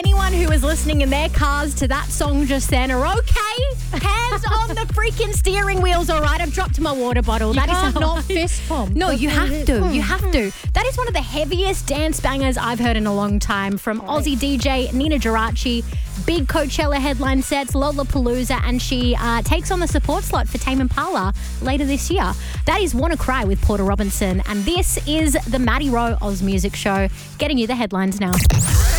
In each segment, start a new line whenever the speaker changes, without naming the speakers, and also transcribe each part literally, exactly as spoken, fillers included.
anyone who was listening in their cars to that song just then are okay. Hands on the freaking steering wheels, all right? I've dropped my water bottle.
You
that
can't
is
not fist pump.
No, you have to. You have
Mm.
to. That is one of the heaviest dance bangers I've heard in a long time. From Aussie D J Nina Geraci, big Coachella headline sets, Lollapalooza, and she uh, takes on the support slot for Tame Impala later this year. That is Wanna Cry with Porter Robinson, and this is the Maddie Rowe Oz Music Show, getting you the headlines now.
What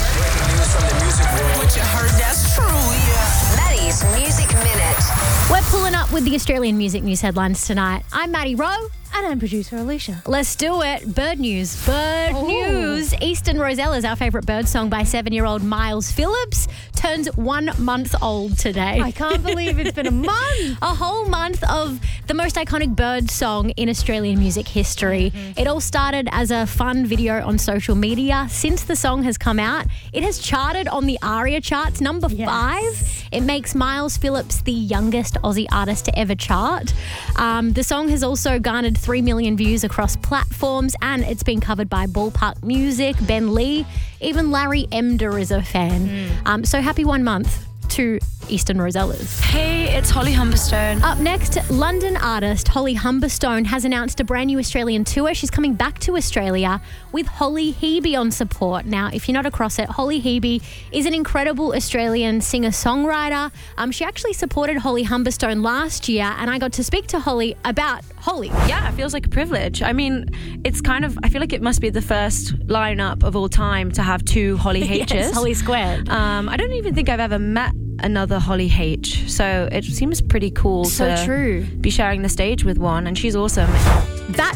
you heard, that's true, yeah.
Maddie's Music Minute.
We're pulling up with the Australian music news headlines tonight. I'm Maddie Rowe.
And I'm producer Alicia.
Let's do it. Bird news. Bird
Oh.
news. Eastern Rosella's our favourite bird song by seven-year-old Miles Phillips turns one month old today.
I can't believe it's been a month.
A whole month of the most iconic bird song in Australian music history.
Mm-hmm.
It all started as a fun video on social media. Since the song has come out, it has charted on the ARIA charts, number
Yes.
five. It makes Miles Phillips the youngest Aussie artist to ever chart. Um, the song has also garnered three million views across platforms, and it's been covered by Ballpark Music, Ben Lee, even Larry Emder is a fan.
Mm.
Um, so happy one month to Eastern Rosellas.
Hey, it's Holly Humberstone.
Up next, London artist Holly Humberstone has announced a brand new Australian tour. She's coming back to Australia with Holly Hebe on support. Now, if you're not across it, Holly Hebe is an incredible Australian singer-songwriter. Um, she actually supported Holly Humberstone last year, and I got to speak to Holly about Holly.
Yeah, it feels like a privilege. I mean, it's kind of, I feel like it must be the first lineup of all time to have two Holly H's.
Yes, Holly squared.
Um, I don't even think I've ever met another Holly H, so it seems pretty cool
So
to
true.
be sharing the stage with one, and she's awesome.
That